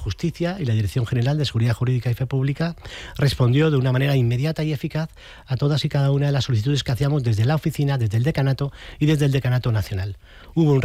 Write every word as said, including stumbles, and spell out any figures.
Justicia y la Dirección General de Seguridad Jurídica y Fe Pública respondió de una manera inmediata y eficaz a todas y cada una de las solicitudes que hacíamos desde la oficina, desde el decanato y desde el decanato nacional. Hubo un